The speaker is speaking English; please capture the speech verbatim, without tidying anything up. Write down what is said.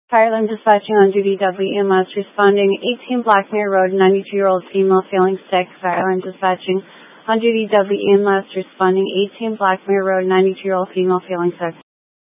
Fireland dispatching on duty, W E M S responding, eighteen Blackmere Road, ninety-two-year-old female feeling sick. Fireland dispatching on duty, W E M S responding, eighteen Blackmere Road, ninety-two-year-old female feeling sick.